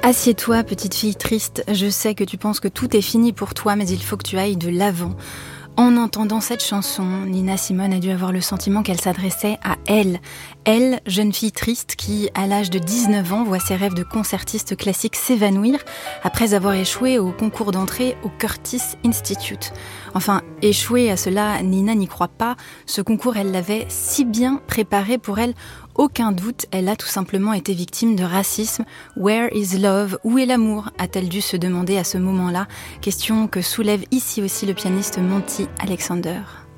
Assieds-toi, petite fille triste, je sais que tu penses que tout est fini pour toi, mais il faut que tu ailles de l'avant. En entendant cette chanson, Nina Simone a dû avoir le sentiment qu'elle s'adressait à elle. Elle, jeune fille triste qui, à l'âge de 19 ans, voit ses rêves de concertiste classique s'évanouir après avoir échoué au concours d'entrée au Curtis Institute. Enfin, échouer à cela, Nina n'y croit pas. Ce concours, elle l'avait si bien préparé pour elle. Aucun doute, elle a tout simplement été victime de racisme. Where is love? Où est l'amour? A-t-elle dû se demander à ce moment-là? Question que soulève ici aussi le pianiste Monty Alexander.